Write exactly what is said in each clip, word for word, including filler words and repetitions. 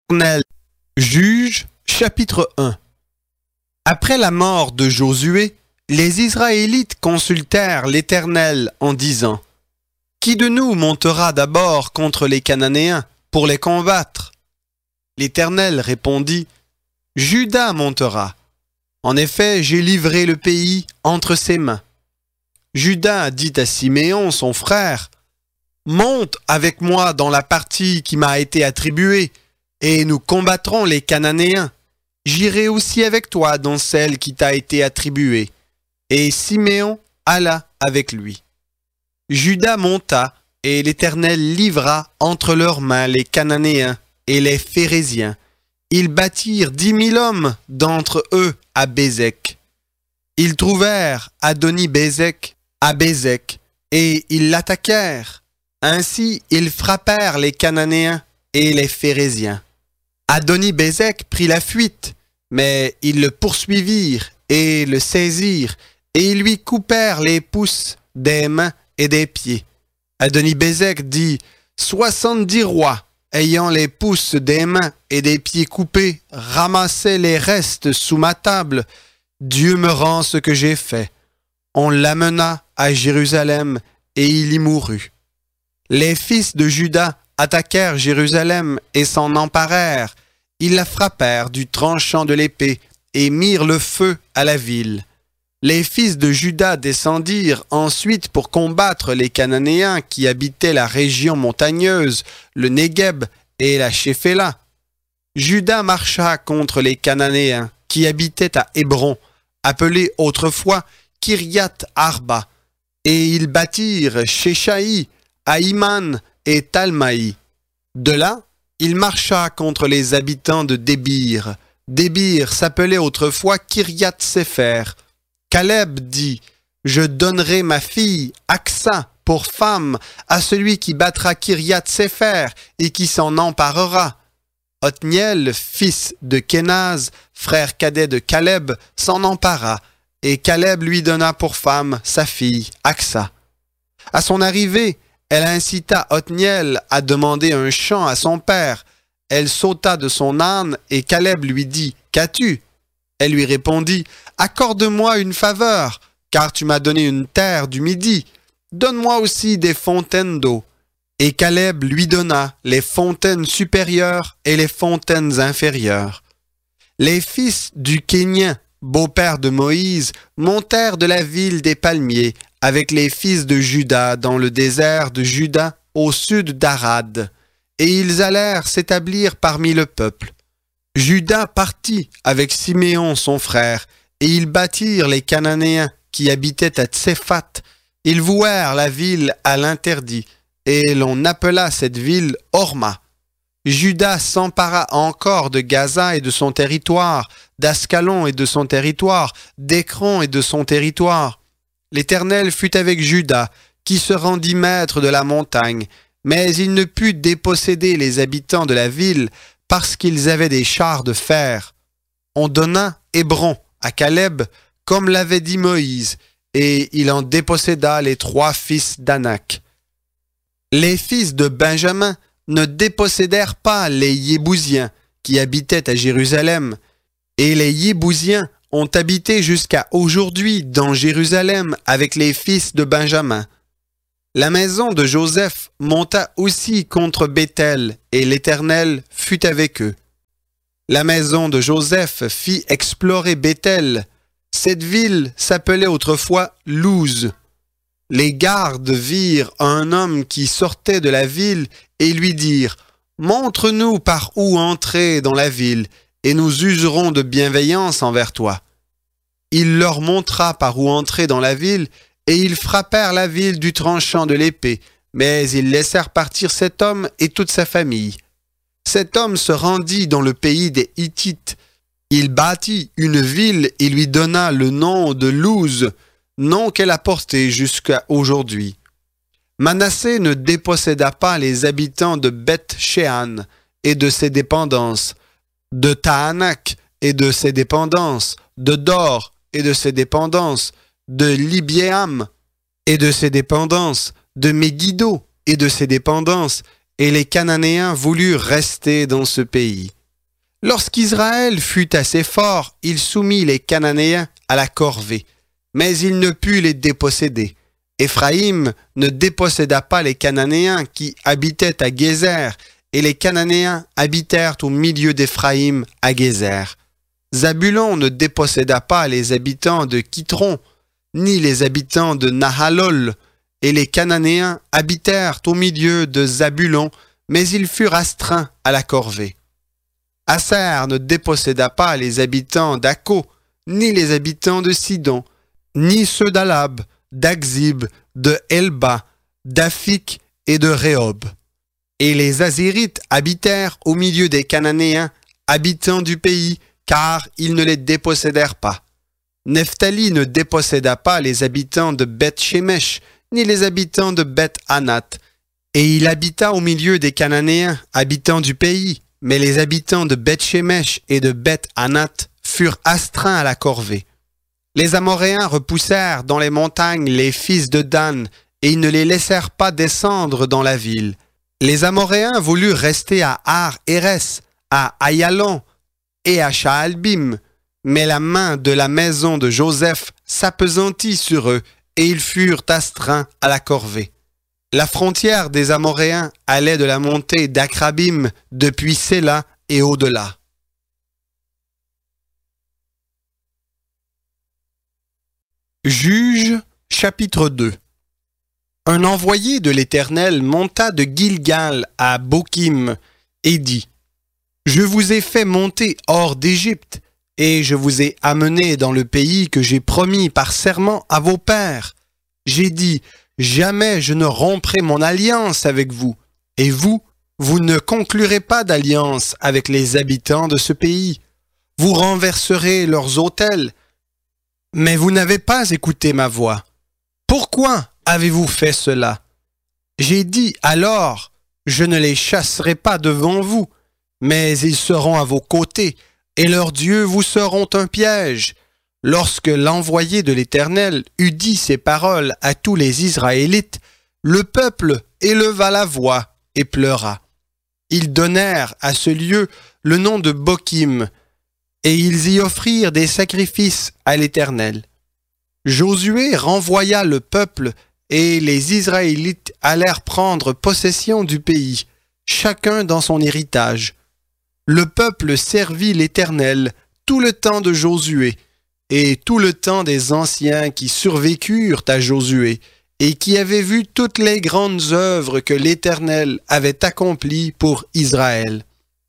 L'Éternel juge, chapitre un. Après la mort de Josué, les Israélites consultèrent l'Éternel en disant : Qui de nous montera d'abord contre les Cananéens pour les combattre ? L'Éternel répondit : Juda montera. En effet, j'ai livré le pays entre ses mains. Juda dit à Siméon, son frère : Monte avec moi dans la partie qui m'a été attribuée, et nous combattrons les Cananéens. J'irai aussi avec toi dans celle qui t'a été attribuée. Et Siméon alla avec lui. Juda monta, et l'Éternel livra entre leurs mains les Cananéens et les Phéréziens. Ils battirent dix mille hommes d'entre eux à Bézek. Ils trouvèrent Adoni-Bézek à Bézek, et ils l'attaquèrent. Ainsi, ils frappèrent les Cananéens et les Phéréziens. Adoni-Bézek prit la fuite, mais ils le poursuivirent et le saisirent, et ils lui coupèrent les pouces des mains et des pieds. Adoni-Bézek dit : Soixante-dix rois, ayant les pouces des mains et des pieds coupés, ramassaient les restes sous ma table. Dieu me rend ce que j'ai fait. On l'amena à Jérusalem, et il y mourut. Les fils de Juda attaquèrent Jérusalem et s'en emparèrent. Ils la frappèrent du tranchant de l'épée et mirent le feu à la ville. Les fils de Juda descendirent ensuite pour combattre les Cananéens qui habitaient la région montagneuse, le Négueb et la Shéphéla. Juda marcha contre les Cananéens qui habitaient à Hébron, appelé autrefois Kiriath Arba, et ils bâtirent Shéshaï, Aïman et Talmaï. De là, il marcha contre les habitants de Débir. Débir s'appelait autrefois Kiriath Sépher. Caleb dit : Je donnerai ma fille, Aksa, pour femme à celui qui battra Kiriath Sépher et qui s'en emparera. Othniel, fils de Kénaz, frère cadet de Caleb, s'en empara, et Caleb lui donna pour femme sa fille, Aksa. À son arrivée, elle incita Othniel à demander un champ à son père. Elle sauta de son âne et Caleb lui dit : Qu'as-tu ? Elle lui répondit : Accorde-moi une faveur, car tu m'as donné une terre du Midi. Donne-moi aussi des fontaines d'eau. Et Caleb lui donna les fontaines supérieures et les fontaines inférieures. Les fils du Kénien, beau-père de Moïse, montèrent de la ville des palmiers avec les fils de Juda dans le désert de Juda au sud d'Arad, et ils allèrent s'établir parmi le peuple. Juda partit avec Siméon son frère, et ils battirent les Cananéens qui habitaient à Tséphat. Ils vouèrent la ville à l'interdit, et l'on appela cette ville Horma. Juda s'empara encore de Gaza et de son territoire, d'Ascalon et de son territoire, d'Écron et de son territoire. L'Éternel fut avec Juda, qui se rendit maître de la montagne, mais il ne put déposséder les habitants de la ville parce qu'ils avaient des chars de fer. On donna Hébron à Caleb, comme l'avait dit Moïse, et il en déposséda les trois fils d'Anak. Les fils de Benjamin ne dépossédèrent pas les Yébousiens qui habitaient à Jérusalem, et les Yébousiens ont habité jusqu'à aujourd'hui dans Jérusalem avec les fils de Benjamin. La maison de Joseph monta aussi contre Béthel, et l'Éternel fut avec eux. La maison de Joseph fit explorer Béthel. Cette ville s'appelait autrefois Luz. Les gardes virent un homme qui sortait de la ville et lui dirent : Montre-nous par où entrer dans la ville, et nous userons de bienveillance envers toi. Il leur montra par où entrer dans la ville, et ils frappèrent la ville du tranchant de l'épée, mais ils laissèrent partir cet homme et toute sa famille. Cet homme se rendit dans le pays des Hittites. Il bâtit une ville et lui donna le nom de Luz, nom qu'elle a porté jusqu'à aujourd'hui. Manassé ne déposséda pas les habitants de Beth-Shean et de ses dépendances, de Tahanak et de ses dépendances, de Dor et de ses dépendances, de Libéam et de ses dépendances, de Megiddo et de ses dépendances, et les Cananéens voulurent rester dans ce pays. Lorsqu'Israël fut assez fort, il soumit les Cananéens à la corvée, mais il ne put les déposséder. Éphraïm ne déposséda pas les Cananéens qui habitaient à Gézer, et les Cananéens habitèrent au milieu d'Éphraïm à Gézer. Zabulon ne déposséda pas les habitants de Kitron, ni les habitants de Nahalol, et les Cananéens habitèrent au milieu de Zabulon, mais ils furent astreints à la corvée. Aser ne déposséda pas les habitants d'Akko, ni les habitants de Sidon, ni ceux d'Alab, d'Akzib, de Elba, d'Afik et de Rehob. Et les Azérites habitèrent au milieu des Cananéens, habitants du pays, car ils ne les dépossédèrent pas. Nephtali ne déposséda pas les habitants de Beth-Shemesh, ni les habitants de Beth-Anath, et il habita au milieu des Cananéens, habitants du pays, mais les habitants de Beth-Shemesh et de Beth-Anath furent astreints à la corvée. Les Amoréens repoussèrent dans les montagnes les fils de Dan, et ils ne les laissèrent pas descendre dans la ville. Les Amoréens voulurent rester à Ar-Hérès, à Ayalon et à Shaalbim, mais la main de la maison de Joseph s'appesantit sur eux, et ils furent astreints à la corvée. La frontière des Amoréens allait de la montée d'Akrabim depuis Séla et au-delà. Juges, chapitre deux. Un envoyé de l'Éternel monta de Gilgal à Bokim et dit : « Je vous ai fait monter hors d'Égypte, et je vous ai amené dans le pays que j'ai promis par serment à vos pères. J'ai dit : jamais je ne romprai mon alliance avec vous, et vous, vous ne conclurez pas d'alliance avec les habitants de ce pays. Vous renverserez leurs autels, mais vous n'avez pas écouté ma voix. Pourquoi avez-vous fait cela? J'ai dit alors, je ne les chasserai pas devant vous, mais ils seront à vos côtés, et leurs dieux vous seront un piège. Lorsque l'envoyé de l'Éternel eut dit ces paroles à tous les Israélites, le peuple éleva la voix et pleura. Ils donnèrent à ce lieu le nom de Bokim, et ils y offrirent des sacrifices à l'Éternel. Josué renvoya le peuple, et les Israélites allèrent prendre possession du pays, chacun dans son héritage. Le peuple servit l'Éternel tout le temps de Josué, et tout le temps des anciens qui survécurent à Josué, et qui avaient vu toutes les grandes œuvres que l'Éternel avait accomplies pour Israël.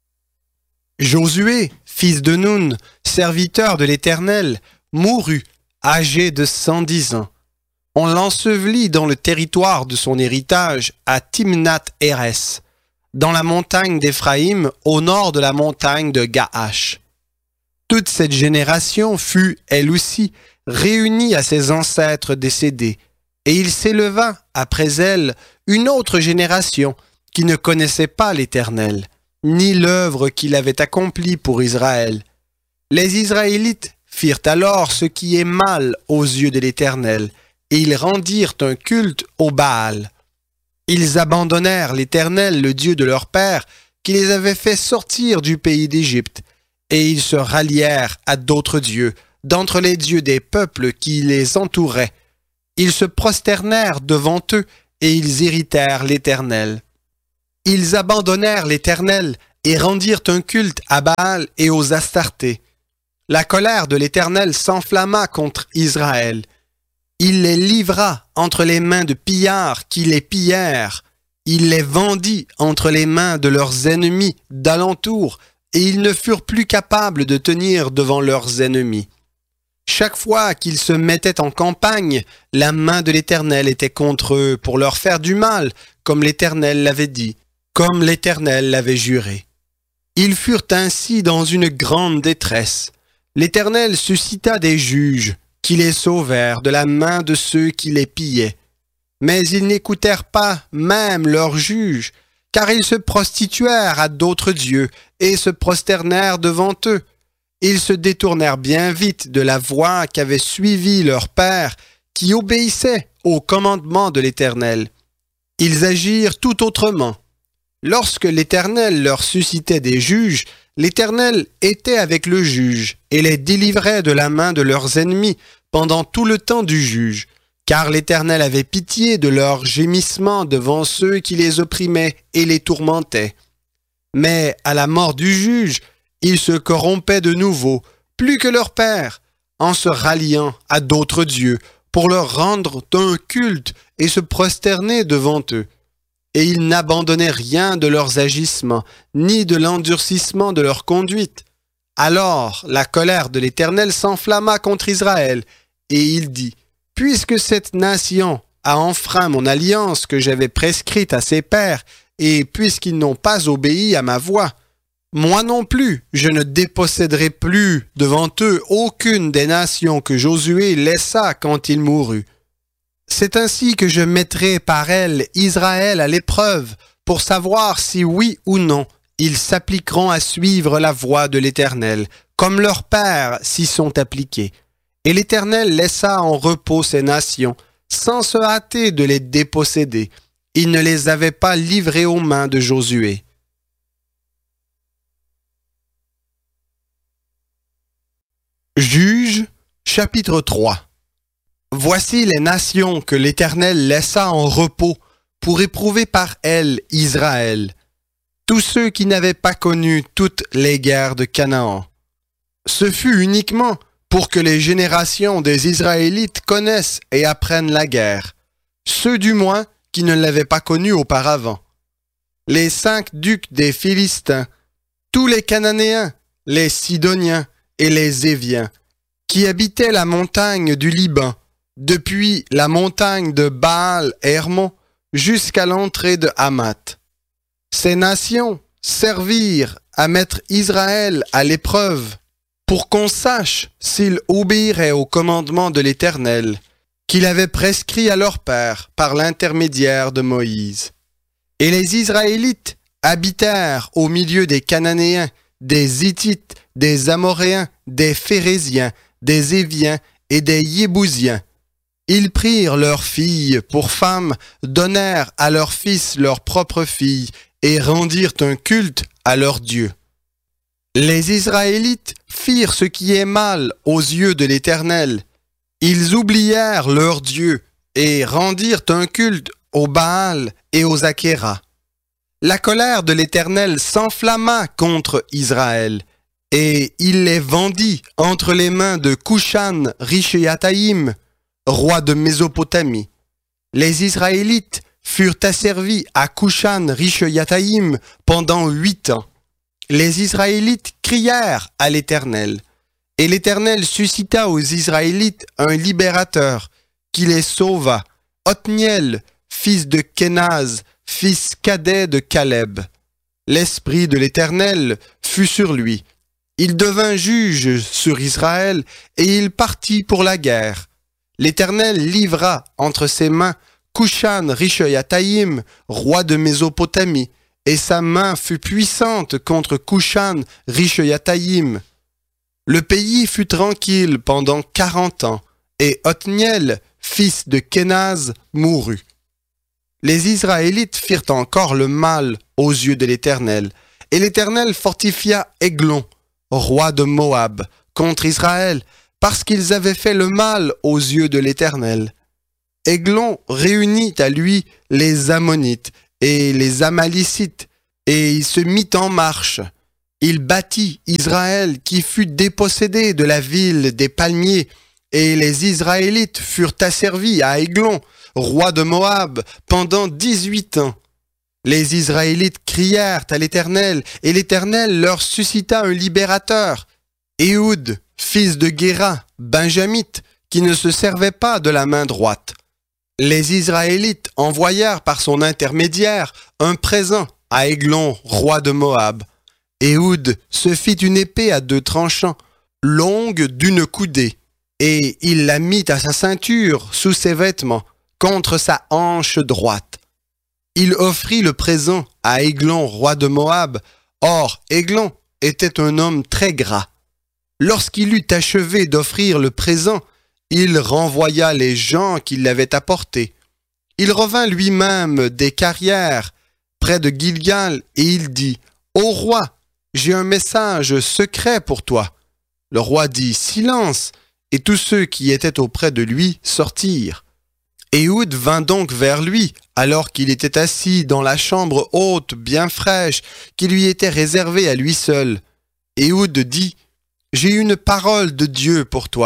Josué, fils de Nun, serviteur de l'Éternel, mourut, âgé de cent dix ans. On l'ensevelit dans le territoire de son héritage à Timnath-Hérès, dans la montagne d'Éphraïm, au nord de la montagne de Gaash. Toute cette génération fut, elle aussi, réunie à ses ancêtres décédés, et il s'éleva, après elle, une autre génération qui ne connaissait pas l'Éternel, ni l'œuvre qu'il avait accomplie pour Israël. Les Israélites firent alors ce qui est mal aux yeux de l'Éternel, et ils rendirent un culte au Baal. Ils abandonnèrent l'Éternel, le Dieu de leur père, qui les avait fait sortir du pays d'Égypte, et ils se rallièrent à d'autres dieux, d'entre les dieux des peuples qui les entouraient. Ils se prosternèrent devant eux, et ils irritèrent l'Éternel. Ils abandonnèrent l'Éternel, et rendirent un culte à Baal et aux Astartés. La colère de l'Éternel s'enflamma contre Israël. Il les livra entre les mains de pillards qui les pillèrent. Il les vendit entre les mains de leurs ennemis d'alentour, et ils ne furent plus capables de tenir devant leurs ennemis. Chaque fois qu'ils se mettaient en campagne, la main de l'Éternel était contre eux pour leur faire du mal, comme l'Éternel l'avait dit, comme l'Éternel l'avait juré. Ils furent ainsi dans une grande détresse. L'Éternel suscita des juges qui les sauvèrent de la main de ceux qui les pillaient. Mais ils n'écoutèrent pas même leurs juges, car ils se prostituèrent à d'autres dieux et se prosternèrent devant eux. Ils se détournèrent bien vite de la voie qu'avait suivie leur père, qui obéissait au commandement de l'Éternel. Ils agirent tout autrement. Lorsque l'Éternel leur suscitait des juges, l'Éternel était avec le juge et les délivrait de la main de leurs ennemis pendant tout le temps du juge, car l'Éternel avait pitié de leurs gémissements devant ceux qui les opprimaient et les tourmentaient. Mais à la mort du juge, ils se corrompaient de nouveau, plus que leur père, en se ralliant à d'autres dieux pour leur rendre un culte et se prosterner devant eux. Et ils n'abandonnaient rien de leurs agissements, ni de l'endurcissement de leur conduite. Alors la colère de l'Éternel s'enflamma contre Israël, et il dit, « Puisque cette nation a enfreint mon alliance que j'avais prescrite à ses pères, et puisqu'ils n'ont pas obéi à ma voix, moi non plus, je ne déposséderai plus devant eux aucune des nations que Josué laissa quand il mourut. C'est ainsi que je mettrai par elles Israël à l'épreuve pour savoir si oui ou non ils s'appliqueront à suivre la voie de l'Éternel, comme leurs pères s'y sont appliqués. Et l'Éternel laissa en repos ces nations, sans se hâter de les déposséder. Il ne les avait pas livrées aux mains de Josué. Juges, chapitre trois. Voici les nations que l'Éternel laissa en repos pour éprouver par elles Israël, tous ceux qui n'avaient pas connu toutes les guerres de Canaan. Ce fut uniquement pour que les générations des Israélites connaissent et apprennent la guerre, ceux du moins qui ne l'avaient pas connue auparavant. Les cinq ducs des Philistins, tous les Cananéens, les Sidoniens et les Éviens, qui habitaient la montagne du Liban, depuis la montagne de Baal-Hermon jusqu'à l'entrée de Hamath. Ces nations servirent à mettre Israël à l'épreuve pour qu'on sache s'ils obéiraient au commandement de l'Éternel, qu'il avait prescrit à leur père par l'intermédiaire de Moïse. Et les Israélites habitèrent au milieu des Cananéens, des Hittites, des Amoréens, des Phéréziens, des Éviens et des Yébousiens. Ils prirent leurs filles pour femmes, donnèrent à leurs fils leurs propres filles et rendirent un culte à leur Dieu. Les Israélites firent ce qui est mal aux yeux de l'Éternel. Ils oublièrent leur Dieu et rendirent un culte aux Baal et aux Achéra. La colère de l'Éternel s'enflamma contre Israël, et il les vendit entre les mains de Cushan-Rishathaïm, roi de Mésopotamie. Les Israélites furent asservis à Cushan-Rishathaïm pendant huit ans. Les Israélites crièrent à l'Éternel, et l'Éternel suscita aux Israélites un libérateur qui les sauva, Othniel, fils de Kénaz, fils cadet de Caleb. L'esprit de l'Éternel fut sur lui. Il devint juge sur Israël et il partit pour la guerre. L'Éternel livra entre ses mains Cushan-Rishathaïm, roi de Mésopotamie, et sa main fut puissante contre Cushan-Rishathaïm. Le pays fut tranquille pendant quarante ans, et Othniel, fils de Kénaz, mourut. Les Israélites firent encore le mal aux yeux de l'Éternel, et l'Éternel fortifia Églon, roi de Moab, contre Israël, parce qu'ils avaient fait le mal aux yeux de l'Éternel. Églon réunit à lui les Ammonites et les Amalicites, et il se mit en marche. Il bâtit Israël qui fut dépossédé de la ville des palmiers, et les Israélites furent asservis à Églon, roi de Moab, pendant dix-huit ans. Les Israélites crièrent à l'Éternel, et l'Éternel leur suscita un libérateur, Éhoud, fils de Guéra, benjamite, qui ne se servait pas de la main droite. Les Israélites envoyèrent par son intermédiaire un présent à Églon, roi de Moab. Éhoud se fit une épée à deux tranchants, longue d'une coudée, et il la mit à sa ceinture sous ses vêtements, contre sa hanche droite. Il offrit le présent à Églon, roi de Moab. Or, Églon était un homme très gras. Lorsqu'il eut achevé d'offrir le présent, il renvoya les gens qui l'avaient apporté. Il revint lui-même des carrières, près de Gilgal, et il dit « Ô roi, j'ai un message secret pour toi. » Le roi dit « Silence !» et tous ceux qui étaient auprès de lui sortirent. Éhoud vint donc vers lui, alors qu'il était assis dans la chambre haute, bien fraîche, qui lui était réservée à lui seul. Éhoud dit « J'ai une parole de Dieu pour toi. »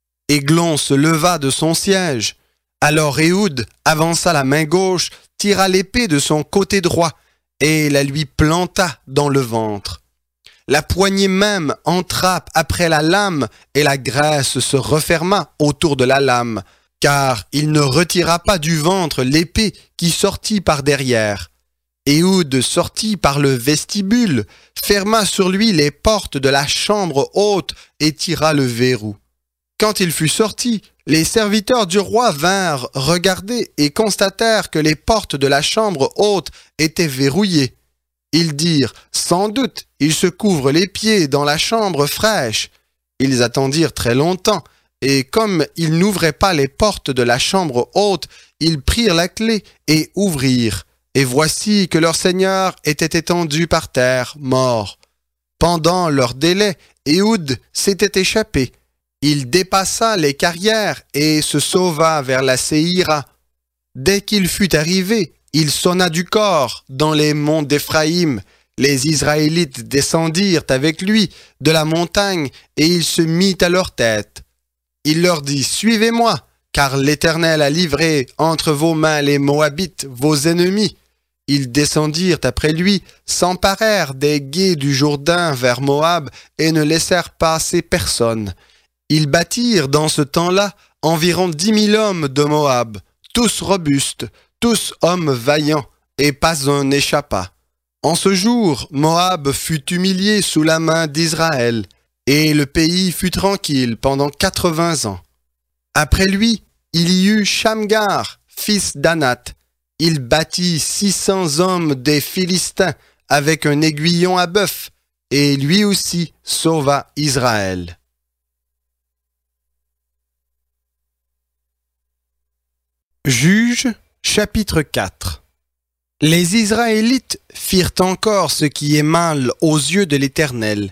Églon se leva de son siège. Alors Éhoud avança la main gauche, tira l'épée de son côté droit, et la lui planta dans le ventre. La poignée même entra après la lame, et la graisse se referma autour de la lame, car il ne retira pas du ventre l'épée qui sortit par derrière. Éhoud sortit par le vestibule, ferma sur lui les portes de la chambre haute et tira le verrou. Quand il fut sorti, les serviteurs du roi vinrent regarder et constatèrent que les portes de la chambre haute étaient verrouillées. Ils dirent « Sans doute, il se couvre les pieds dans la chambre fraîche. » Ils attendirent très longtemps, et comme ils n'ouvraient pas les portes de la chambre haute, ils prirent la clé et ouvrirent. Et voici que leur seigneur était étendu par terre, mort. Pendant leur délai, Éhoud s'était échappé. Il dépassa les carrières et se sauva vers la Séhira. Dès qu'il fut arrivé, il sonna du cor dans les monts d'Éphraïm. Les Israélites descendirent avec lui de la montagne et il se mit à leur tête. Il leur dit « Suivez-moi, car l'Éternel a livré entre vos mains les Moabites, vos ennemis. » Ils descendirent après lui, s'emparèrent des gués du Jourdain vers Moab et ne laissèrent passer personne. Ils bâtirent dans ce temps-là environ dix mille hommes de Moab, tous robustes, tous hommes vaillants, et pas un n'échappa. En ce jour, Moab fut humilié sous la main d'Israël, et le pays fut tranquille pendant quatre-vingts ans. Après lui, il y eut Shamgar, fils d'Anath. Il bâtit six cents hommes des Philistins avec un aiguillon à bœuf, et lui aussi sauva Israël. Juges, chapitre quatre. Les Israélites firent encore ce qui est mal aux yeux de l'Éternel.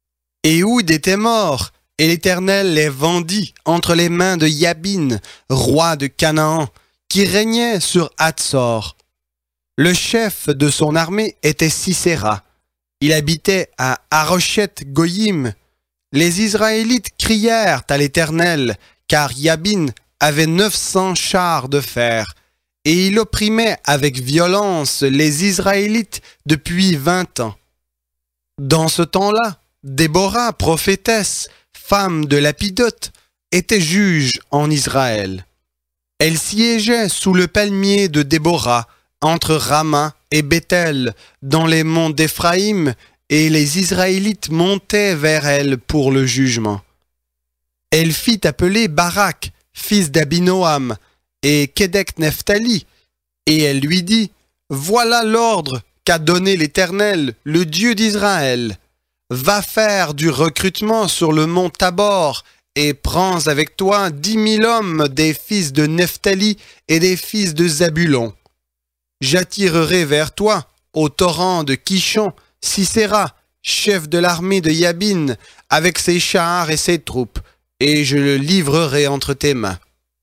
Éhoud était mort, et l'Éternel les vendit entre les mains de Yabin, roi de Canaan, qui régnait sur Hatsor. Le chef de son armée était Sisera. Il habitait à Haroshet-Goyim. Les Israélites crièrent à l'Éternel, car Yabin avait neuf cents chars de fer, et il opprimait avec violence les Israélites depuis vingt ans. Dans ce temps-là, Déborah, prophétesse, femme de Lapidote, était juge en Israël. Elle siégeait sous le palmier de Déborah, entre Rama et Béthel, dans les monts d'Éphraïm, et les Israélites montaient vers elle pour le jugement. Elle fit appeler Barak, fils d'Abinoam, et Kédek Nephtali, et elle lui dit « Voilà l'ordre qu'a donné l'Éternel, le Dieu d'Israël. Va faire du recrutement sur le mont Tabor, et prends avec toi dix mille hommes des fils de Nephtali et des fils de Zabulon. J'attirerai vers toi, au torrent de Kishon, Sisera, chef de l'armée de Yabin, avec ses chars et ses troupes, et je le livrerai entre tes mains. »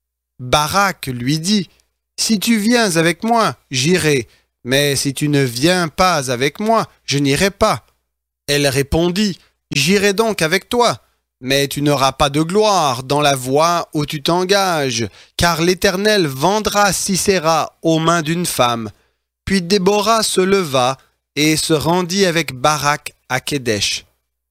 Barak lui dit, « Si tu viens avec moi, j'irai, mais si tu ne viens pas avec moi, je n'irai pas. » Elle répondit, « J'irai donc avec toi, mais tu n'auras pas de gloire dans la voie où tu t'engages, car l'Éternel vendra Sisera aux mains d'une femme. » Puis Déborah se leva et se rendit avec Barak à Kédesh.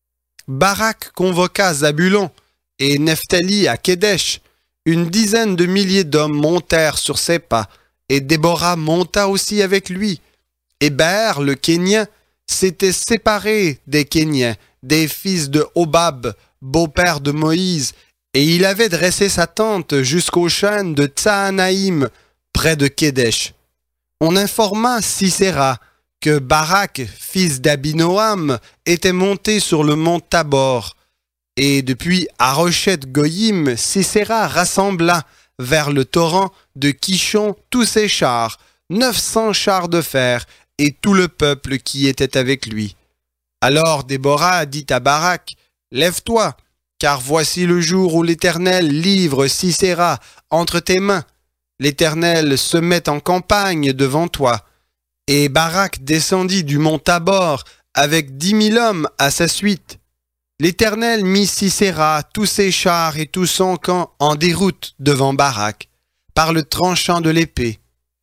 Barak convoqua Zabulon et Nephtali à Kédesh. Une dizaine de milliers d'hommes montèrent sur ses pas, et Déborah monta aussi avec lui. Héber, le Kénien, s'était séparé des Kéniens, des fils de Hobab, beau-père de Moïse, et il avait dressé sa tente jusqu'aux chênes de Tsahanaïm, près de Kédesh. On informa Sisera que Barak, fils d'Abinoam, était monté sur le mont Tabor. Et depuis Haroshet-Goyim, Sisera rassembla vers le torrent de Kishon tous ses chars, neuf cents chars de fer et tout le peuple qui était avec lui. Alors Déborah dit à Barak, « Lève-toi, car voici le jour où l'Éternel livre Sisera entre tes mains. L'Éternel se met en campagne devant toi. » Et Barak descendit du mont Tabor avec dix mille hommes à sa suite. L'Éternel mit Sisera, tous ses chars et tout son camp en déroute devant Barak, par le tranchant de l'épée.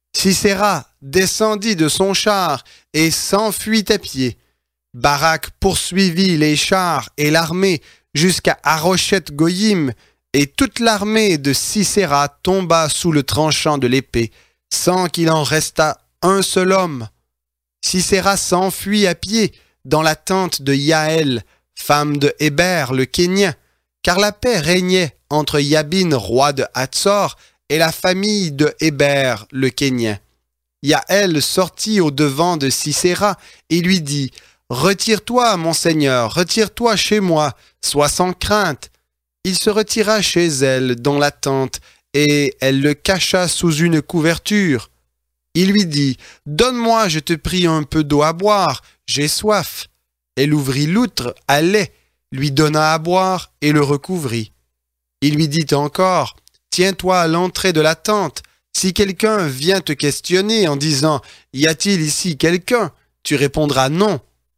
Sisera descendit de son char et s'enfuit à pied. Barak poursuivit les chars et l'armée jusqu'à Haroshet-Goyim, et toute l'armée de Sisera tomba sous le tranchant de l'épée, sans qu'il en restât un seul homme. Sisera s'enfuit à pied dans la tente de Yaël, femme de Héber le Kénien, car la paix régnait entre Yabin, roi de Hatzor, et la famille de Héber le Kénien. Yaël sortit au-devant de Sisera et lui dit, « Retire-toi, mon seigneur, retire-toi chez moi, sois sans crainte. » Il se retira chez elle dans la tente, et elle le cacha sous une couverture. Il lui dit, « Donne-moi, je te prie, un peu d'eau à boire, j'ai soif. » Elle ouvrit l'outre à lait, lui donna à boire et le recouvrit. Il lui dit encore, « Tiens-toi à l'entrée de la tente. Si quelqu'un vient te questionner en disant, « Y a-t-il ici quelqu'un ?» tu répondras « Non. »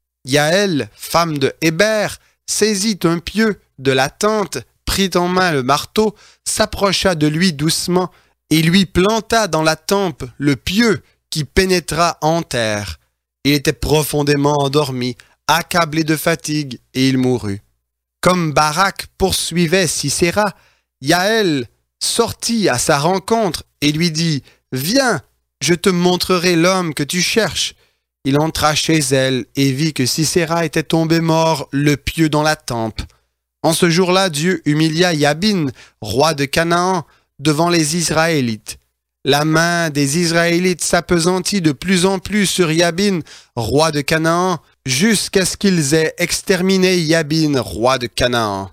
Yaël, femme de Héber, saisit un pieu de la tente, prit en main le marteau, s'approcha de lui doucement et lui planta dans la tempe le pieu qui pénétra en terre. Il était profondément endormi, accablé de fatigue, et il mourut. Comme Barak poursuivait Sisera, Yaël sortit à sa rencontre et lui dit, « Viens, je te montrerai l'homme que tu cherches. » Il entra chez elle et vit que Sisera était tombé mort, le pieu dans la tempe. En ce jour-là, Dieu humilia Yabin, roi de Canaan, devant les Israélites. La main des Israélites s'appesantit de plus en plus sur Yabin, roi de Canaan, jusqu'à ce qu'ils aient exterminé Yabin, roi de Canaan.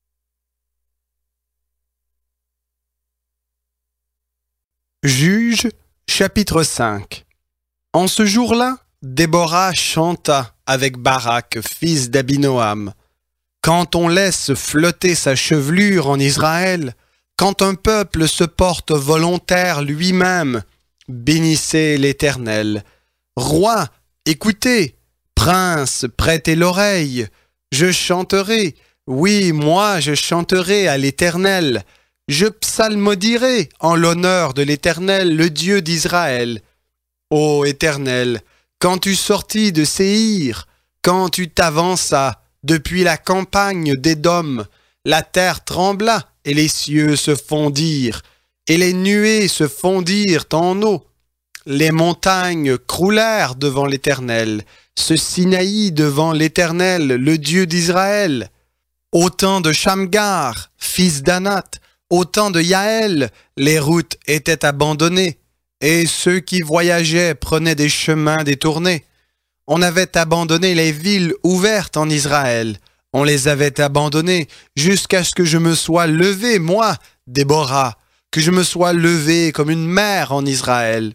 Juges, chapitre cinq. En ce jour-là, Déborah chanta avec Barak, fils d'Abinoam. Quand on laisse flotter sa chevelure en Israël, quand un peuple se porte volontaire lui-même, bénissez l'Éternel. Roi, écoutez, prince, prêtez l'oreille. Je chanterai, oui, moi je chanterai à l'Éternel. Je psalmodierai en l'honneur de l'Éternel, le Dieu d'Israël. Ô Éternel, quand tu sortis de Séhir, quand tu t'avanças depuis la campagne d'Édom, la terre trembla et les cieux se fondirent, et les nuées se fondirent en eau. Les montagnes croulèrent devant l'Éternel, ce Sinaï devant l'Éternel, le Dieu d'Israël. Au temps de Shamgar, fils d'Anath, au temps de Yaël, les routes étaient abandonnées, et ceux qui voyageaient prenaient des chemins détournés. On avait abandonné les villes ouvertes en Israël. On les avait abandonnées jusqu'à ce que je me sois levé, moi, Déborah, que je me sois levé comme une mère en Israël.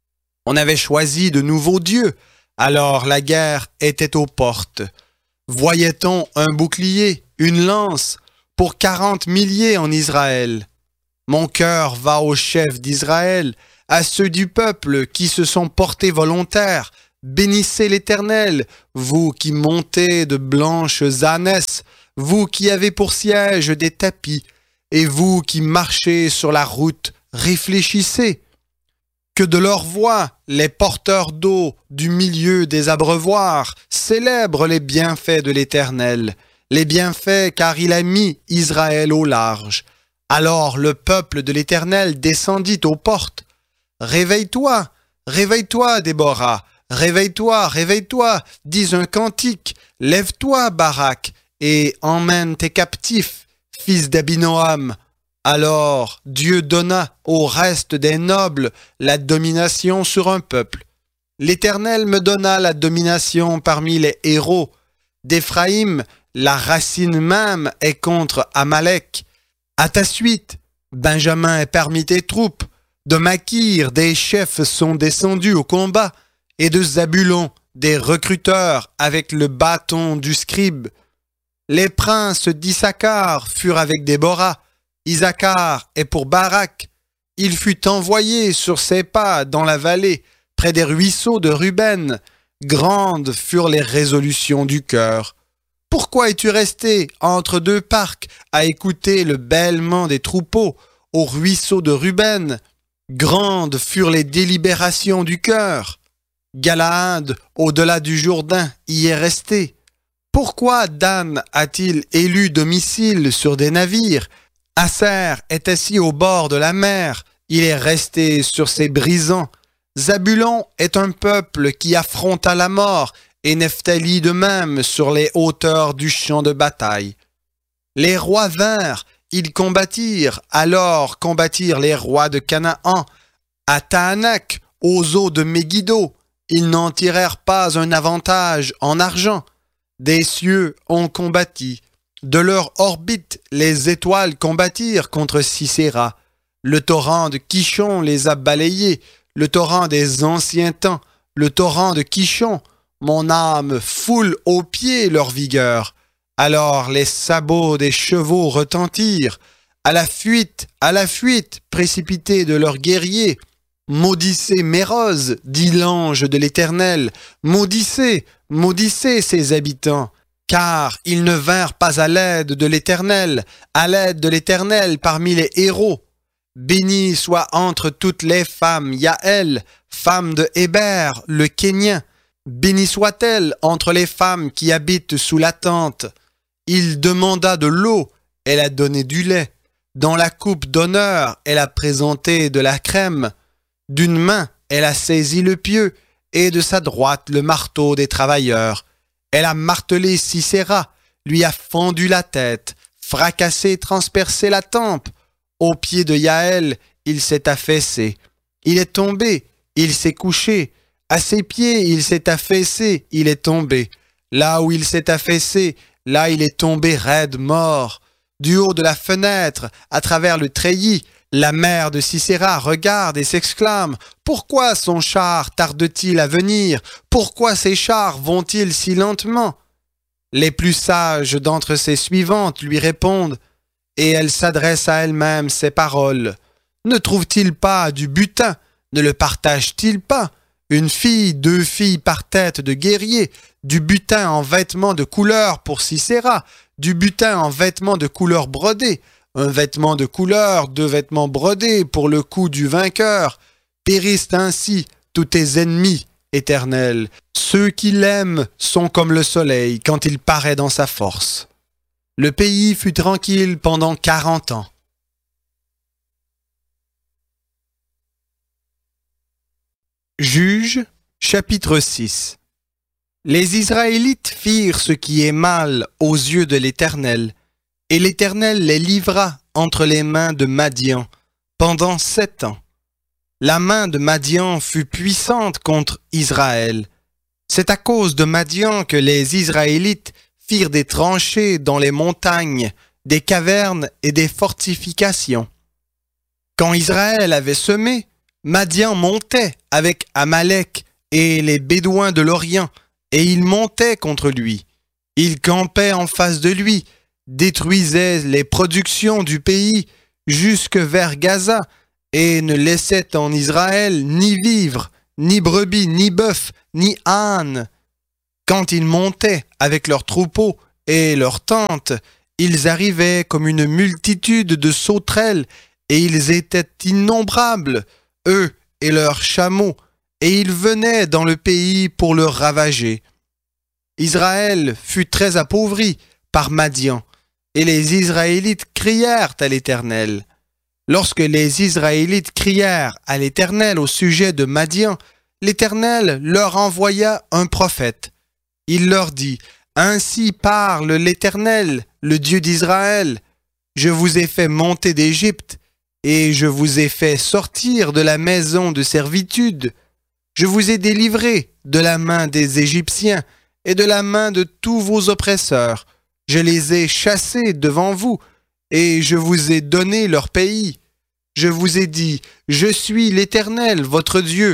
On avait choisi de nouveaux dieux, alors la guerre était aux portes. Voyait-on un bouclier, une lance, pour quarante milliers en Israël? Mon cœur va aux chefs d'Israël, à ceux du peuple qui se sont portés volontaires. Bénissez l'Éternel, vous qui montez de blanches ânesses, vous qui avez pour siège des tapis, et vous qui marchez sur la route, réfléchissez. Que de leur voix, les porteurs d'eau du milieu des abreuvoirs célèbrent les bienfaits de l'Éternel, les bienfaits car il a mis Israël au large. Alors le peuple de l'Éternel descendit aux portes. Réveille-toi, réveille-toi, Déborah. Réveille-toi, réveille-toi, dis un cantique, lève-toi, Barak, et emmène tes captifs, fils d'Abinoam. Alors Dieu donna au reste des nobles la domination sur un peuple. L'Éternel me donna la domination parmi les héros. D'Éphraïm, la racine même est contre Amalek. À ta suite, Benjamin est parmi tes troupes. De Makir, des chefs sont descendus au combat. et de Zabulon des recruteurs avec le bâton du scribe. Les princes d'Issachar furent avec Déborah. Isachar est pour Barak. Il fut envoyé sur ses pas dans la vallée, près des ruisseaux de Ruben. Grandes furent les résolutions du cœur. Pourquoi es-tu resté entre deux parcs à écouter le bêlement des troupeaux aux ruisseaux de Ruben? Grandes furent les délibérations du cœur. Galaad, au-delà du Jourdain, y est resté. Pourquoi Dan a-t-il élu domicile sur des navires? Aser est assis au bord de la mer, il est resté sur ses brisants. Zabulon est un peuple qui affronta la mort, et Nephtali de même sur les hauteurs du champ de bataille. Les rois vinrent, ils combattirent, alors combattirent les rois de Canaan. À Tahanak, aux eaux de Megiddo, ils n'en tirèrent pas un avantage en argent. Des cieux ont combattu. De leur orbite, les étoiles combattirent contre Sisera. Le torrent de Kishon les a balayés, le torrent des anciens temps, le torrent de Kishon. Mon âme foule aux pieds leur vigueur. Alors les sabots des chevaux retentirent. À la fuite, à la fuite, précipités de leurs guerriers. Maudissez Mérose, dit l'ange de l'Éternel. Maudissez, maudissez ses habitants. Car ils ne vinrent pas à l'aide de l'Éternel, à l'aide de l'Éternel parmi les héros. Béni soit entre toutes les femmes Yaël, femme de Héber, le Kénien. Béni soit-elle entre les femmes qui habitent sous la tente. Il demanda de l'eau, elle a donné du lait. Dans la coupe d'honneur, elle a présenté de la crème. D'une main, elle a saisi le pieu, et de sa droite le marteau des travailleurs. Elle a martelé Sisera, lui a fendu la tête, fracassé et transpercé la tempe. Au pied de Yaël, il s'est affaissé. Il est tombé, il s'est couché. À ses pieds, il s'est affaissé, il est tombé. Là où il s'est affaissé, là il est tombé raide mort. Du haut de la fenêtre, à travers le treillis, la mère de Sisera regarde et s'exclame « Pourquoi son char tarde-t-il à venir? Pourquoi ses chars vont-ils si lentement ?» Les plus sages d'entre ses suivantes lui répondent et elle s'adresse à elle-même ces paroles. « Ne trouve-t-il pas du butin? Ne le partage-t-il pas? Une fille, deux filles par tête de guerrier, du butin en vêtements de couleur pour Sisera, du butin en vêtements de couleur brodée, un vêtement de couleur, deux vêtements brodés pour le cou du vainqueur. Périssent ainsi tous tes ennemis, Éternel. Ceux qui l'aiment sont comme le soleil quand il paraît dans sa force. » Le pays fut tranquille pendant quarante ans. Juges, chapitre six. Les Israélites firent ce qui est mal aux yeux de l'Éternel, et l'Éternel les livra entre les mains de Madian pendant sept ans. La main de Madian fut puissante contre Israël. C'est à cause de Madian que les Israélites firent des tranchées dans les montagnes, des cavernes et des fortifications. Quand Israël avait semé, Madian montait avec Amalek et les Bédouins de l'Orient, et il montait contre lui. Il campait en face de lui, détruisait les productions du pays jusque vers Gaza, et ne laissait en Israël ni vivre, ni brebis, ni bœuf, ni âne. Quand ils montaient avec leurs troupeaux et leurs tentes, ils arrivaient comme une multitude de sauterelles, et ils étaient innombrables, eux et leurs chameaux, et ils venaient dans le pays pour le ravager. Israël fut très appauvri par Madian, et les Israélites crièrent à l'Éternel. Lorsque les Israélites crièrent à l'Éternel au sujet de Madian, l'Éternel leur envoya un prophète. Il leur dit, « Ainsi parle l'Éternel, le Dieu d'Israël. Je vous ai fait monter d'Égypte, et je vous ai fait sortir de la maison de servitude. Je vous ai délivré de la main des Égyptiens et de la main de tous vos oppresseurs. Je les ai chassés devant vous, et je vous ai donné leur pays. Je vous ai dit, je suis l'Éternel, votre Dieu.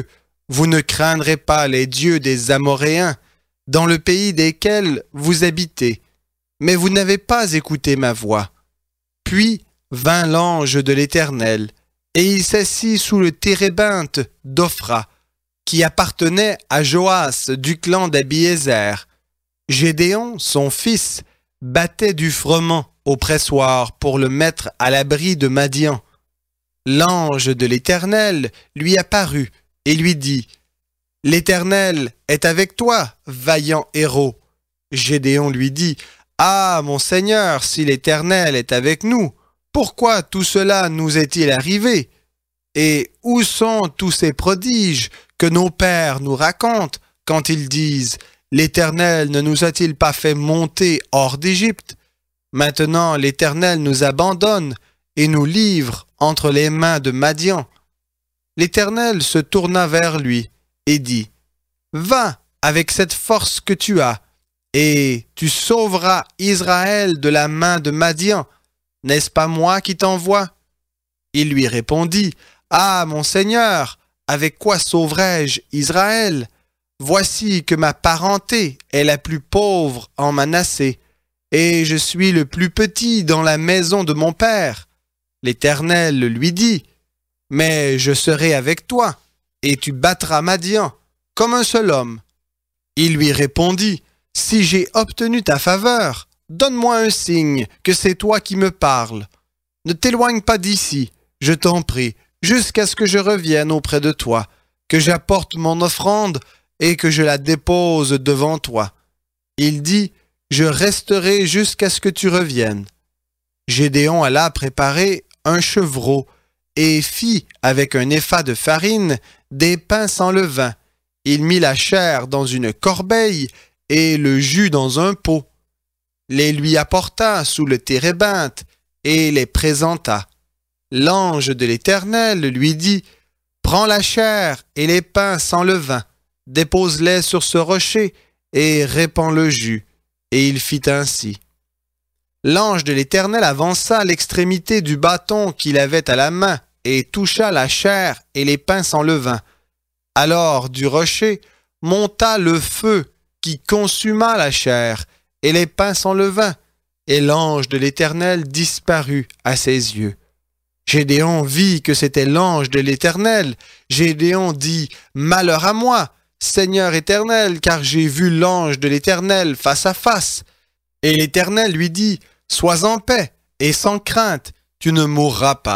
Vous ne craindrez pas les dieux des Amoréens, dans le pays desquels vous habitez, mais vous n'avez pas écouté ma voix. » Puis vint l'ange de l'Éternel, et il s'assit sous le térébinthe d'Ophra, qui appartenait à Joas du clan d'Abiézer. Gédéon, son fils, battait du froment au pressoir pour le mettre à l'abri de Madian. L'ange de l'Éternel lui apparut et lui dit : « L'Éternel est avec toi, vaillant héros. » Gédéon lui dit : « Ah, mon Seigneur, si l'Éternel est avec nous, pourquoi tout cela nous est-il arrivé? Et où sont tous ces prodiges que nos pères nous racontent quand ils disent : l'Éternel ne nous a-t-il pas fait monter hors d'Égypte? Maintenant l'Éternel nous abandonne et nous livre entre les mains de Madian. » L'Éternel se tourna vers lui et dit : « Va avec cette force que tu as, et tu sauveras Israël de la main de Madian. N'est-ce pas moi qui t'envoie? » Il lui répondit : « Ah, mon Seigneur, avec quoi sauverai-je Israël? Voici que ma parenté est la plus pauvre en Manassé, et je suis le plus petit dans la maison de mon père. » L'Éternel lui dit : « Mais je serai avec toi, et tu battras Madian, comme un seul homme. » Il lui répondit : « Si j'ai obtenu ta faveur, donne-moi un signe que c'est toi qui me parles. Ne t'éloigne pas d'ici, je t'en prie, jusqu'à ce que je revienne auprès de toi, que j'apporte mon offrande et que je la dépose devant toi. » Il dit : « Je resterai jusqu'à ce que tu reviennes. » Gédéon alla préparer un chevreau et fit avec un épha de farine des pains sans levain. Il mit la chair dans une corbeille et le jus dans un pot. Les lui apporta sous le térébinthe et les présenta. L'ange de l'Éternel lui dit : « Prends la chair et les pains sans levain, dépose-les sur ce rocher et répands le jus. » Et il fit ainsi. L'ange de l'Éternel avança l'extrémité du bâton qu'il avait à la main et toucha la chair et les pains sans levain. Alors du rocher monta le feu qui consuma la chair et les pains sans levain, et l'ange de l'Éternel disparut à ses yeux. Gédéon vit que c'était l'ange de l'Éternel. Gédéon dit : « Malheur à moi, Seigneur éternel, car j'ai vu l'ange de l'Éternel face à face. » Et l'Éternel lui dit : « Sois en paix et sans crainte, tu ne mourras pas. »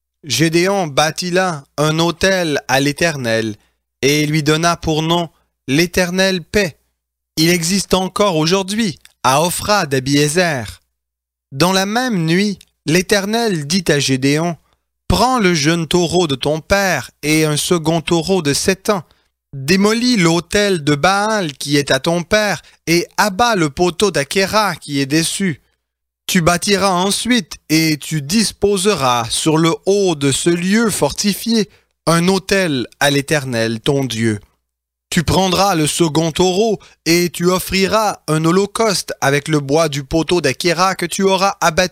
Gédéon bâtit là un autel à l'Éternel et lui donna pour nom l'Éternel paix. Il existe encore aujourd'hui à Ophra d'Abiézer. Dans la même nuit, l'Éternel dit à Gédéon : « Prends le jeune taureau de ton père et un second taureau de sept ans. Démolis l'autel de Baal qui est à ton père et abats le poteau d'Achéra qui est dessus. Tu bâtiras ensuite et tu disposeras sur le haut de ce lieu fortifié un autel à l'Éternel ton Dieu. Tu prendras le second taureau et tu offriras un holocauste avec le bois du poteau d'Achéra que tu auras abattu. »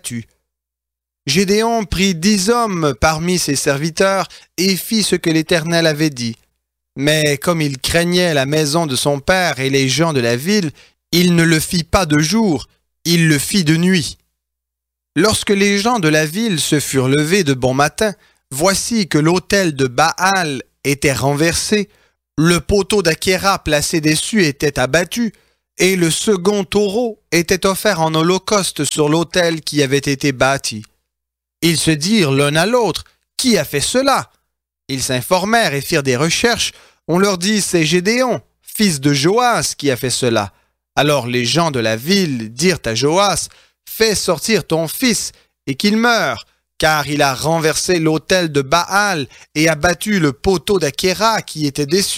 Gédéon prit dix hommes parmi ses serviteurs et fit ce que l'Éternel avait dit. Mais comme il craignait la maison de son père et les gens de la ville, il ne le fit pas de jour, il le fit de nuit. Lorsque les gens de la ville se furent levés de bon matin, voici que l'autel de Baal était renversé, le poteau d'Achéra placé dessus était abattu, et le second taureau était offert en holocauste sur l'autel qui avait été bâti. Ils se dirent l'un à l'autre : « Qui a fait cela ?» Ils s'informèrent et firent des recherches. On leur dit : « C'est Gédéon, fils de Joas, qui a fait cela. » Alors les gens de la ville dirent à Joas : « Fais sortir ton fils et qu'il meure, car il a renversé l'autel de Baal et a battu le poteau d'Achéra qui était dessus. »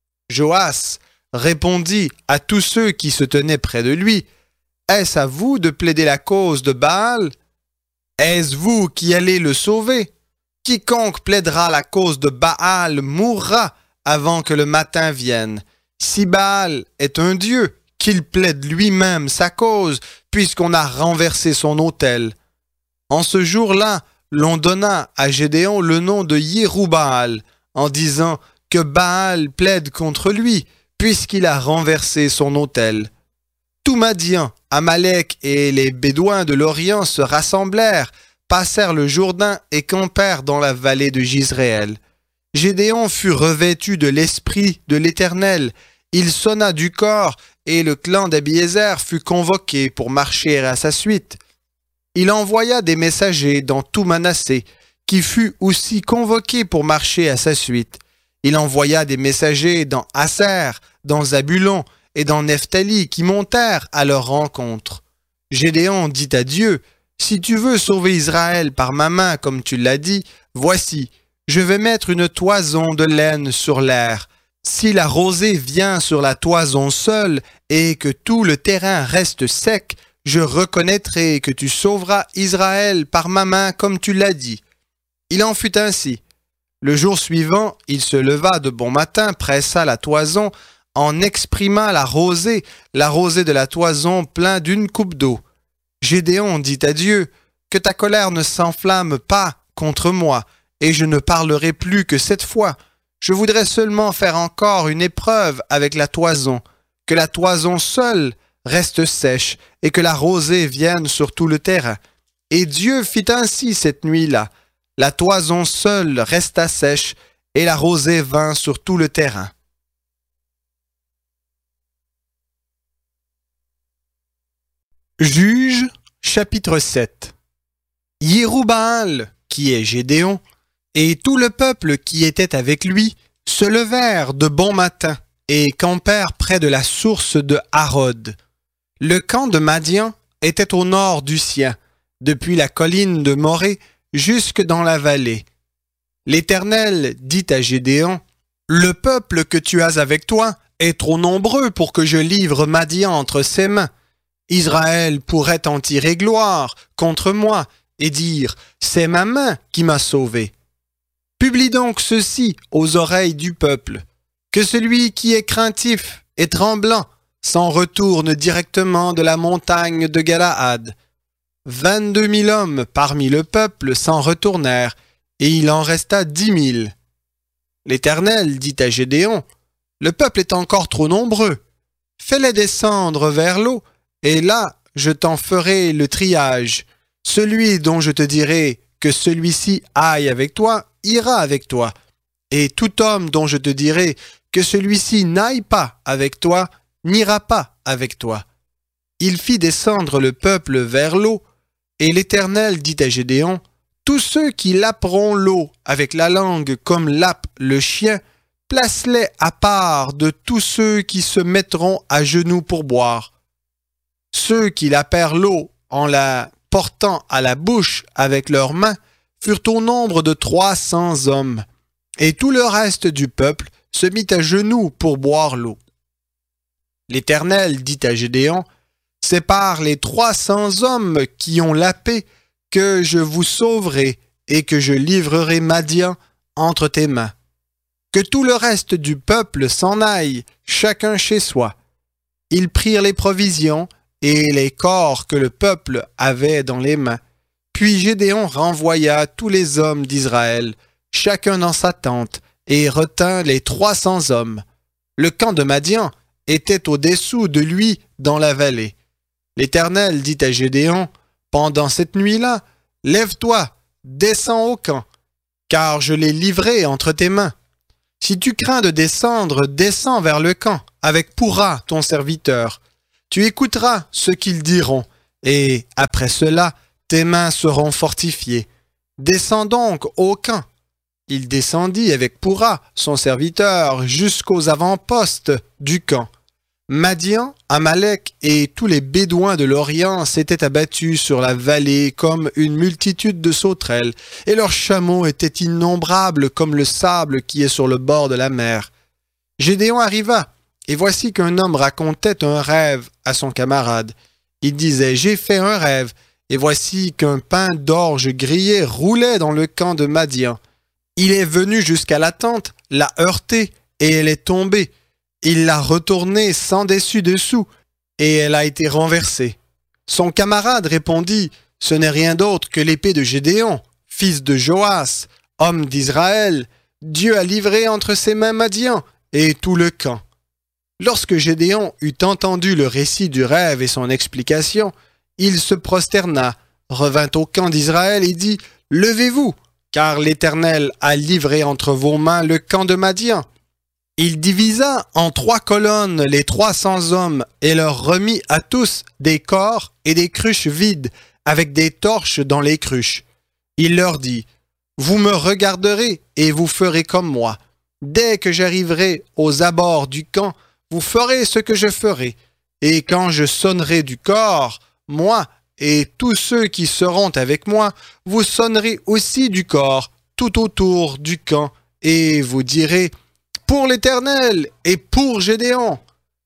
Joas répondit à tous ceux qui se tenaient près de lui : « Est-ce à vous de plaider la cause de Baal ? Est-ce vous qui allez le sauver ? Quiconque plaidera la cause de Baal mourra avant que le matin vienne. Si Baal est un dieu, qu'il plaide lui-même sa cause, puisqu'on a renversé son autel. » En ce jour-là, l'on donna à Gédéon le nom de Yérubbaal, en disant : que Baal plaide contre lui, puisqu'il a renversé son autel. Tout Madian, Amalek et les Bédouins de l'Orient se rassemblèrent, passèrent le Jourdain et campèrent dans la vallée de Jizréel. Gédéon fut revêtu de l'Esprit de l'Éternel. Il sonna du cor et le clan d'Abiézer fut convoqué pour marcher à sa suite. Il envoya des messagers dans tout Manassé, qui fut aussi convoqué pour marcher à sa suite. Il envoya des messagers dans Aser, dans Zabulon et dans Nephtali qui montèrent à leur rencontre. Gédéon dit à Dieu, « Si tu veux sauver Israël par ma main comme tu l'as dit, voici, je vais mettre une toison de laine sur l'air. Si la rosée vient sur la toison seule et que tout le terrain reste sec, je reconnaîtrai que tu sauveras Israël par ma main comme tu l'as dit. » Il en fut ainsi. Le jour suivant, il se leva de bon matin, pressa la toison, en exprima la rosée, la rosée de la toison plein d'une coupe d'eau. Gédéon dit à Dieu, « Que ta colère ne s'enflamme pas contre moi, et je ne parlerai plus que cette fois. Je voudrais seulement faire encore une épreuve avec la toison, que la toison seule reste sèche, et que la rosée vienne sur tout le terrain. » Et Dieu fit ainsi cette nuit-là. La toison seule resta sèche, et la rosée vint sur tout le terrain. Juges, chapitre sept. Yéroubaal, qui est Gédéon, et tout le peuple qui était avec lui, se levèrent de bon matin et campèrent près de la source de Harod. Le camp de Madian était au nord du sien, depuis la colline de Morée jusque dans la vallée. L'Éternel dit à Gédéon, « Le peuple que tu as avec toi est trop nombreux pour que je livre Madian entre ses mains. Israël pourrait en tirer gloire contre moi et dire, « C'est ma main qui m'a sauvé. » Publie donc ceci aux oreilles du peuple, que celui qui est craintif et tremblant s'en retourne directement de la montagne de Galaad. Vingt-deux mille hommes parmi le peuple s'en retournèrent, et il en resta dix mille. L'Éternel dit à Gédéon, « Le peuple est encore trop nombreux. Fais-les descendre vers l'eau, et là je t'en ferai le triage. Celui dont je te dirai que celui-ci aille avec toi, ira avec toi. Et tout homme dont je te dirai que celui-ci n'aille pas avec toi, n'ira pas avec toi. » Il fit descendre le peuple vers l'eau, et l'Éternel dit à Gédéon, « Tous ceux qui laperont l'eau avec la langue comme lappe le chien, place-les à part de tous ceux qui se mettront à genoux pour boire. Ceux qui lapèrent l'eau en la portant à la bouche avec leurs mains furent au nombre de trois cents hommes, et tout le reste du peuple se mit à genoux pour boire l'eau. L'Éternel dit à Gédéon, « C'est par les trois cents hommes qui ont lapé que je vous sauverai et que je livrerai Madian entre tes mains. Que tout le reste du peuple s'en aille, chacun chez soi. » Ils prirent les provisions et les corps que le peuple avait dans les mains. Puis Gédéon renvoya tous les hommes d'Israël, chacun dans sa tente, et retint les trois cents hommes. Le camp de Madian était au-dessous de lui dans la vallée. L'Éternel dit à Gédéon, « Pendant cette nuit-là, lève-toi, descends au camp, car je l'ai livré entre tes mains. Si tu crains de descendre, descends vers le camp, avec Pourra, ton serviteur. Tu écouteras ce qu'ils diront, et après cela, tes mains seront fortifiées. Descends donc au camp. » Il descendit avec Pourra, son serviteur, jusqu'aux avant-postes du camp. Madian, Amalek et tous les Bédouins de l'Orient s'étaient abattus sur la vallée comme une multitude de sauterelles, et leurs chameaux étaient innombrables comme le sable qui est sur le bord de la mer. Gédéon arriva, et voici qu'un homme racontait un rêve à son camarade. Il disait, « J'ai fait un rêve, et voici qu'un pain d'orge grillé roulait dans le camp de Madian. Il est venu jusqu'à la tente, l'a heurtée, et elle est tombée. Il l'a retournée sans dessus-dessous, et elle a été renversée. » Son camarade répondit, « Ce n'est rien d'autre que l'épée de Gédéon, fils de Joas, homme d'Israël. Dieu a livré entre ses mains Madian et tout le camp. » Lorsque Gédéon eut entendu le récit du rêve et son explication, il se prosterna, revint au camp d'Israël et dit « Levez-vous, car l'Éternel a livré entre vos mains le camp de Madian. » Il divisa en trois colonnes les trois cents hommes et leur remit à tous des corps et des cruches vides, avec des torches dans les cruches. Il leur dit « Vous me regarderez et vous ferez comme moi. Dès que j'arriverai aux abords du camp, vous ferez ce que je ferai. Et quand je sonnerai du corps, moi et tous ceux qui seront avec moi, vous sonnerez aussi du corps tout autour du camp, et vous direz « Pour l'Éternel et pour Gédéon !»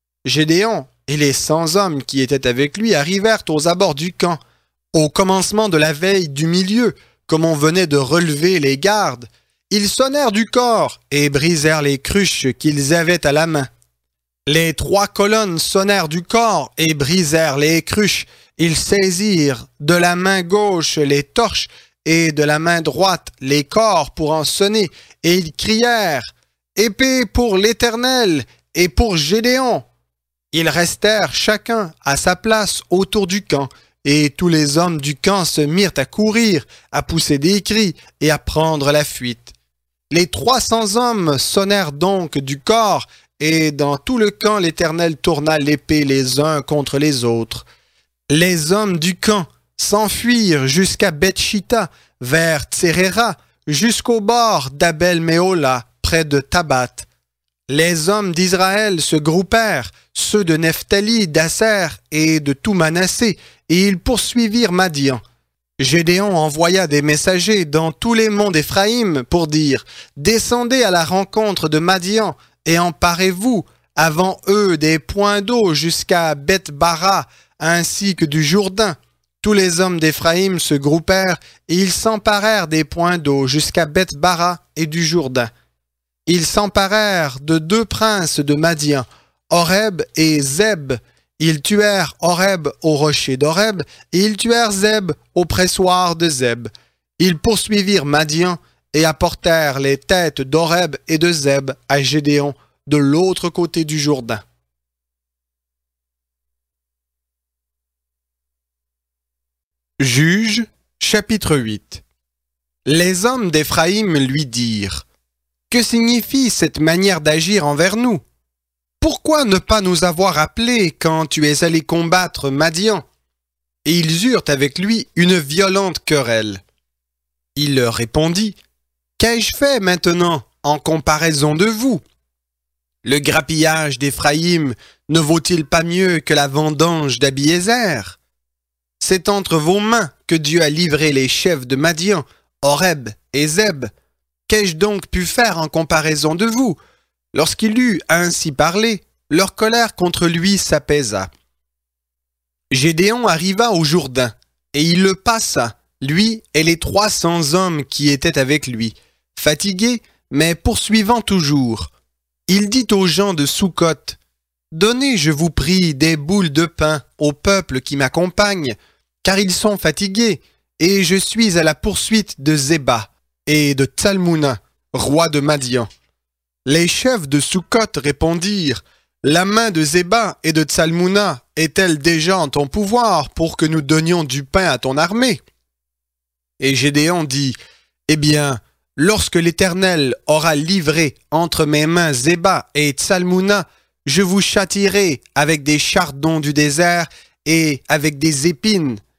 Gédéon et les cent hommes qui étaient avec lui arrivèrent aux abords du camp, au commencement de la veille du milieu, comme on venait de relever les gardes. Ils sonnèrent du corps et brisèrent les cruches qu'ils avaient à la main. Les trois colonnes sonnèrent du corps et brisèrent les cruches. Ils saisirent de la main gauche les torches et de la main droite les corps pour en sonner, et ils crièrent « Épée pour l'Éternel et pour Gédéon !» Ils restèrent chacun à sa place autour du camp, et tous les hommes du camp se mirent à courir, à pousser des cris et à prendre la fuite. Les trois cents hommes sonnèrent donc du corps, et dans tout le camp l'Éternel tourna l'épée les uns contre les autres. Les hommes du camp s'enfuirent jusqu'à Beth-Shitta, vers Tséréra, jusqu'au bord d'Abel-Méhola, près de Tabath. Les hommes d'Israël se groupèrent, ceux de Nephtali, d'Asser et de tout Manassé, et ils poursuivirent Madian. Gédéon envoya des messagers dans tous les monts d'Éphraïm pour dire « Descendez à la rencontre de Madian et emparez-vous avant eux des points d'eau jusqu'à Beth-Bara, ainsi que du Jourdain. » Tous les hommes d'Éphraïm se groupèrent et ils s'emparèrent des points d'eau jusqu'à Beth-Bara et du Jourdain. Ils s'emparèrent de deux princes de Madian, Oreb et Zeb. Ils tuèrent Oreb au rocher d'Oreb et ils tuèrent Zeb au pressoir de Zeb. Ils poursuivirent Madian et apportèrent les têtes d'Oreb et de Zeb à Gédéon de l'autre côté du Jourdain. Juges, chapitre huit. Les hommes d'Éphraïm lui dirent « Que signifie cette manière d'agir envers nous? Pourquoi ne pas nous avoir appelés quand tu es allé combattre Madian ?» Et ils eurent avec lui une violente querelle. Il leur répondit « Qu'ai-je fait maintenant en comparaison de vous? Le grappillage d'Éphraïm ne vaut-il pas mieux que la vendange d'Abiézer? C'est entre vos mains que Dieu a livré les chefs de Madian, Oreb et Zeb. Qu'ai-je donc pu faire en comparaison de vous? » Lorsqu'il eut ainsi parlé, leur colère contre lui s'apaisa. Gédéon arriva au Jourdain, et il le passa, lui et les trois cents hommes qui étaient avec lui, fatigués, mais poursuivant toujours. Il dit aux gens de Soukhot, « Donnez, je vous prie, des boules de pain au peuple qui m'accompagne, car ils sont fatigués, et je suis à la poursuite de Zéba et de Tsalmouna, roi de Madian. » Les chefs de Soukhot répondirent, « La main de Zéba et de Tsalmouna est-elle déjà en ton pouvoir pour que nous donnions du pain à ton armée? » Et Gédéon dit, « Eh bien, lorsque l'Éternel aura livré entre mes mains Zéba et Tsalmouna, je vous châtierai avec des chardons du désert et avec des épines